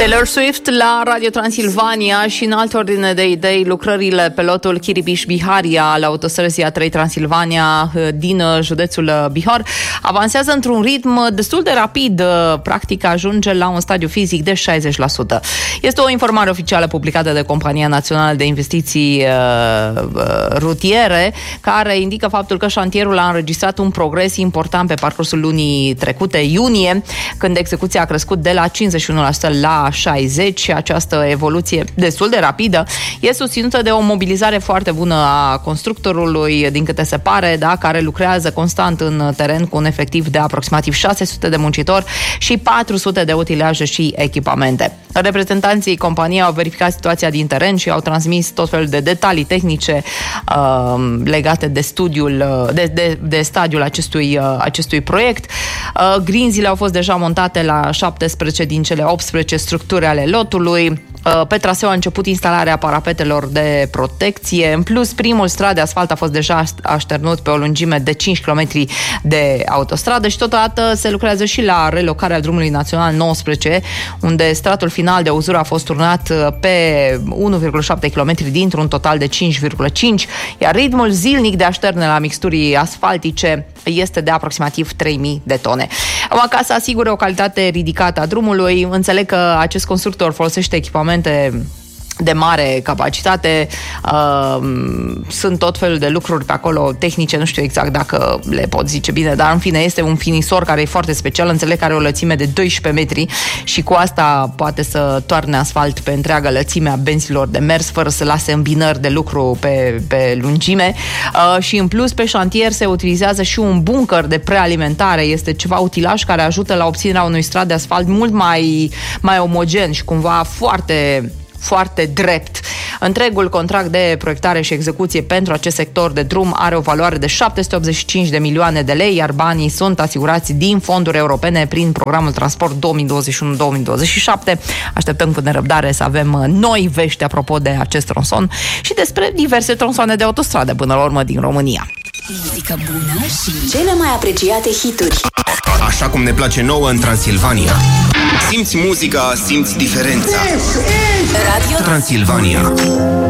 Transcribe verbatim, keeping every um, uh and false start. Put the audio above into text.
Taylor Swift la Radio Transilvania și în altă ordine de idei, lucrările pe lotul Chiribiș-Biharia la autostrăzii A trei Transilvania din județul Bihor avansează într-un ritm destul de rapid, practic ajunge la un stadiu fizic de șaizeci la sută. Este o informare oficială publicată de Compania Națională de Investiții Rutiere, care indică faptul că șantierul a înregistrat un progres important pe parcursul lunii trecute, iunie, când execuția a crescut de la cincizeci și unu la sută la șaizeci și această evoluție destul de rapidă e susținută de o mobilizare foarte bună a constructorului, din câte se pare, da, care lucrează constant în teren cu un efectiv de aproximativ șase sute de muncitori și patru sute de utilaje și echipamente. Reprezentanții companiei au verificat situația din teren și au transmis tot felul de detalii tehnice uh, legate de studiul, de, de, de stadiul acestui, uh, acestui proiect. Uh, grinzile au fost deja montate la șaptesprezece din cele optsprezece structuri ale lotului. Pe traseu a început instalarea parapetelor de protecție. În plus, primul strat de asfalt a fost deja așternut pe o lungime de cinci kilometri de autostradă și totodată se lucrează și la relocarea drumului național nouăsprezece, unde stratul final de uzură a fost turnat pe unu virgulă șapte kilometri dintr-un total de cinci virgulă cinci, iar ritmul zilnic de așterne la mixturii asfaltice este de aproximativ trei mii de tone. Ca să asigure o calitate ridicată a drumului, înțeleg că acest constructor folosește echipamente de mare capacitate, uh, sunt tot felul de lucruri pe acolo tehnice, nu știu exact dacă le pot zice bine, dar în fine este un finisor care e foarte special, înțeleg că are o lățime de doisprezece metri și cu asta poate să toarne asfalt pe întreaga lățime a benzilor de mers fără să lase îmbinări de lucru pe, pe lungime uh, și în plus pe șantier se utilizează și un bunker de prealimentare, este ceva utilaj care ajută la obținerea unui strat de asfalt mult mai, mai omogen și cumva foarte foarte drept. Întregul contract de proiectare și execuție pentru acest sector de drum are o valoare de șapte sute optzeci și cinci de milioane de lei, iar banii sunt asigurați din fonduri europene prin programul Transport două mii douăzeci și unu două mii douăzeci și șapte. Așteptăm cu nerăbdare să avem noi vești apropo de acest tronson și despre diverse tronsoane de autostradă până la urmă din România. Muzică bună și cele mai apreciate hituri. Așa cum ne place nouă în Transilvania. Simți muzica, simți diferența. Radio Transilvania.